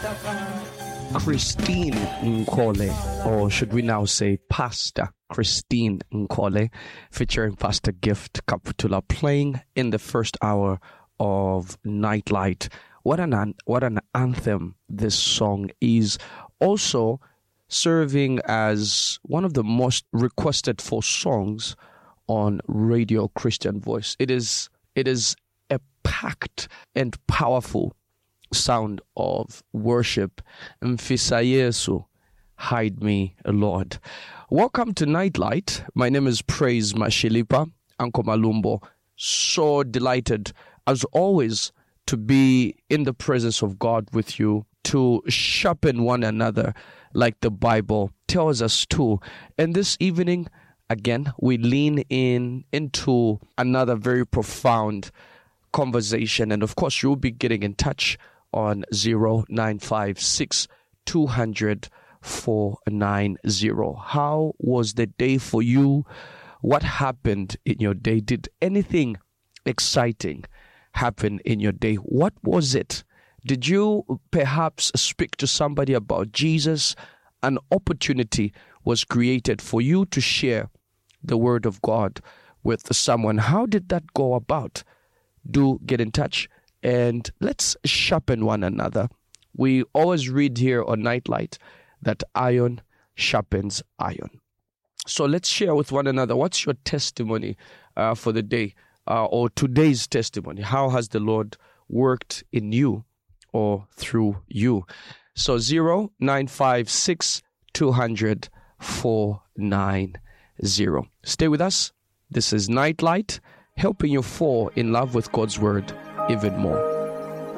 Christine Nkole, or should we now say Pastor Christine Nkole, featuring Pastor Gift Kaputula, playing in the first hour of Nightlight. What an anthem this song is. Also serving as one of the most requested for songs on Radio Christian Voice. It is a packed and powerful sound of worship. Mfisa Yesu, hide me, Lord. Welcome to Nightlight. My name is Praise Mashilipa, Uncle Malumbo. So delighted, as always, to be in the presence of God with you, to sharpen one another like the Bible tells us to. And this evening, again, we lean into another very profound conversation. And of course, you'll be getting in touch on 0956 200 490. How was the day for you? What happened in your day? Did anything exciting happen in your day? What was it? Did you perhaps speak to somebody about Jesus? An opportunity was created for you to share the word of God with someone. How did that go about? Do get in touch and let's sharpen one another. We always read here on Nightlight that iron sharpens iron. So let's share with one another. What's your testimony for the day or today's testimony? How has the Lord worked in you or through you? So 0956 200 490. Stay with us. This is Nightlight, helping you fall in love with God's word even more.